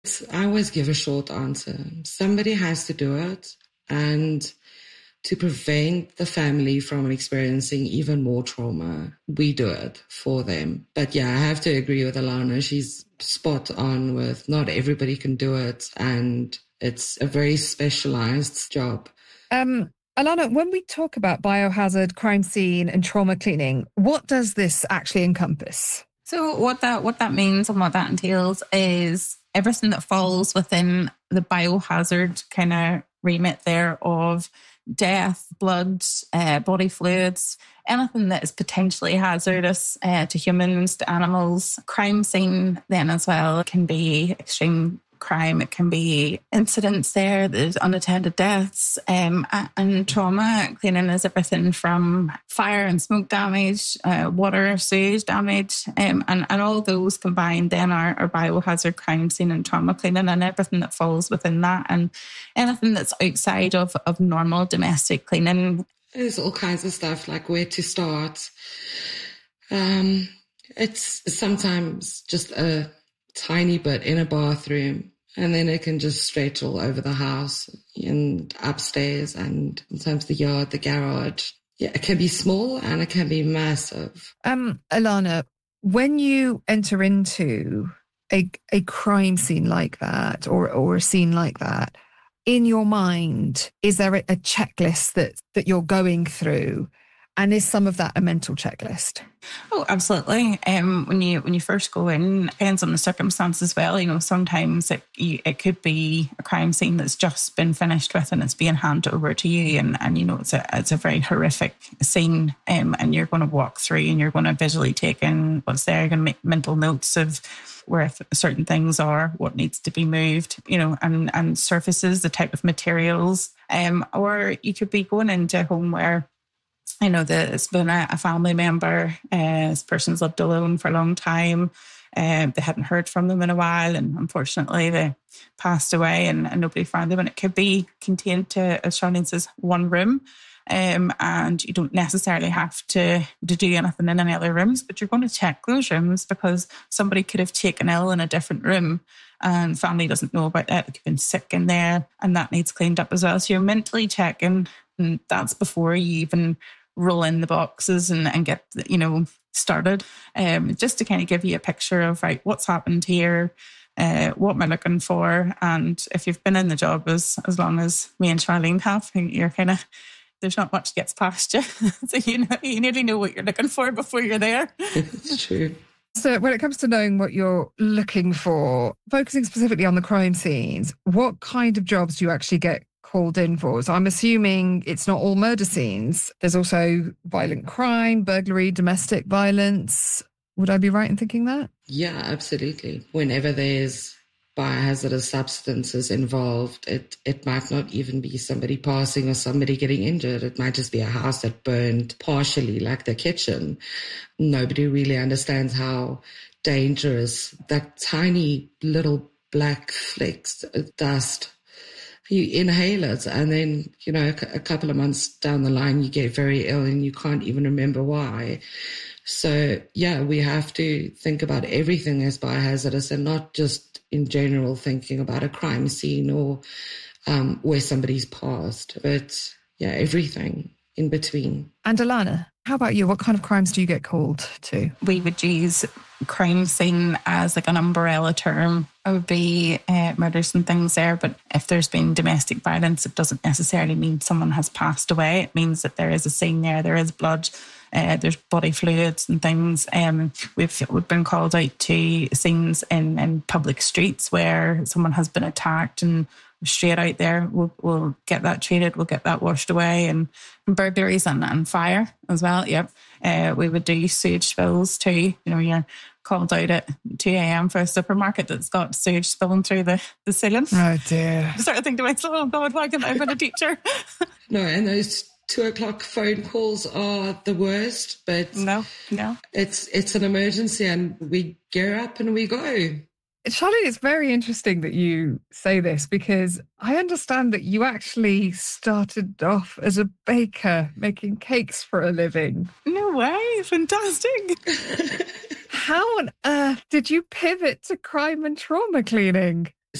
I always give a short answer. Somebody has to do it. And to prevent the family from experiencing even more trauma, we do it for them. But yeah, I have to agree with Alana. She's spot on with not everybody can do it. And it's a very specialized job. Alana, when we talk about biohazard, crime scene and trauma cleaning, what does this actually encompass? So what that means and what that entails is everything that falls within the biohazard kind of remit there of death, blood, body fluids, anything that is potentially hazardous to humans, to animals. Crime scene then as well can be extreme crime. It can be incidents there, there's unattended deaths, and trauma cleaning is everything from fire and smoke damage, water, sewage damage, and all those combined then are biohazard crime scene and trauma cleaning, and everything that falls within that and anything that's outside of normal domestic cleaning. There's all kinds of stuff like where to start. It's sometimes just a tiny bit in a bathroom, and then it can just stretch all over the house and upstairs and sometimes the yard, the garage. Yeah, it can be small and it can be massive. Alana, when you enter into a crime scene like that or a scene like that, in your mind, is there a checklist that you're going through? And is some of that a mental checklist? Oh, absolutely. When you first go in, depends on the circumstance as well. You know, sometimes it could be a crime scene that's just been finished with and it's being handed over to you, and you know it's a very horrific scene. And you're going to walk through and you're going to visually take in what's there. You're going to make mental notes of where certain things are, what needs to be moved, you know, and surfaces, the type of materials. Or you could be going into a home where, I know that it's been a family member, this person's lived alone for a long time, they hadn't heard from them in a while, and unfortunately they passed away and nobody found them. And it could be contained to, as Charlene says, one room, and you don't necessarily have to do anything in any other rooms, but you're going to check those rooms because somebody could have taken ill in a different room and family doesn't know about that. They could have been sick in there and that needs cleaned up as well. So you're mentally checking, and that's before you even roll in the boxes and get, you know, started, just to kind of give you a picture of, right, what's happened here, what am I looking for? And if you've been in the job as long as me and Charlene have, you're kind of, there's not much gets past you. So you nearly know what you're looking for before you're there. It's true. So when it comes to knowing what you're looking for, focusing specifically on the crime scenes, what kind of jobs do you actually get called in for? So I'm assuming it's not all murder scenes. There's also violent crime, burglary, domestic violence. Would I be right in thinking that? Yeah, absolutely. Whenever there's biohazardous substances involved, it might not even be somebody passing or somebody getting injured. It might just be a house that burned partially, like the kitchen. Nobody really understands how dangerous that tiny little black flecks of dust, you inhale it, and then, you know, a couple of months down the line, you get very ill and you can't even remember why. So, yeah, we have to think about everything as biohazardous and not just in general thinking about a crime scene or where somebody's passed, but, yeah, everything in between. And Alana, how about you? What kind of crimes do you get called to? We would use crime scene as like an umbrella term. It would be murders and things there, but if there's been domestic violence, it doesn't necessarily mean someone has passed away. It means that there is a scene there is blood, there's body fluids and things. We've been called out to scenes in public streets where someone has been attacked, and straight out there, we'll get that treated, we'll get that washed away, and burglaries and fire as well. Yep. We would do sewage spills too. You know, you're called out at 2 a.m. for a supermarket that's got sewage spilling through the ceiling. Oh dear. I started thinking to myself, oh God, why can't I have been a teacher? No, and those 2:00 phone calls are the worst, but no, it's an emergency and we gear up and we go. Charlene, it's very interesting that you say this because I understand that you actually started off as a baker making cakes for a living. No way, fantastic. How on earth did you pivot to crime and trauma cleaning?